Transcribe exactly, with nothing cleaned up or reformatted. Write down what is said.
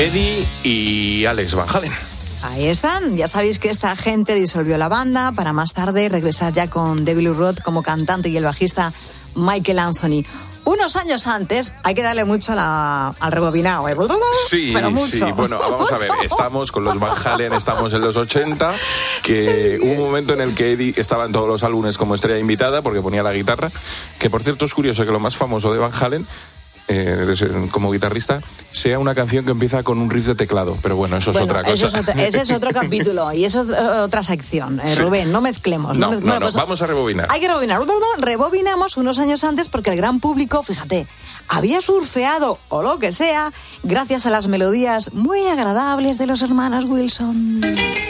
Eddie y Alex Van Halen. Ahí están, ya sabéis que esta gente disolvió la banda para más tarde regresar ya con David Lee Roth como cantante y el bajista Michael Anthony. Unos años antes, hay que darle mucho a la, al rebobinado, ¿eh? Sí, pero mucho. sí, bueno, vamos a ver, estamos con los Van Halen, estamos en los ochenta, que hubo un momento en el que Eddie estaba en todos los álbumes como estrella invitada, porque ponía la guitarra, que por cierto es curioso que lo más famoso de Van Halen, eh, como guitarrista, sea una canción que empieza con un riff de teclado, pero bueno, eso bueno, es otra cosa. Eso es otro, ese es otro capítulo y eso es otra sección, eh, sí. Rubén, no mezclemos. No, no, mez... no, bueno, no pues, vamos a rebobinar. Hay que rebobinar. Rebobinamos unos años antes porque el gran público, fíjate, había surfeado o lo que sea gracias a las melodías muy agradables de los hermanos Wilson.